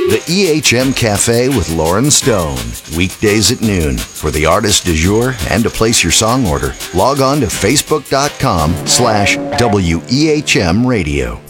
The EHM Cafe with Lauren Stone. Weekdays at noon. For the artist du jour and to place your song order, log on to facebook.com/WEHM Radio.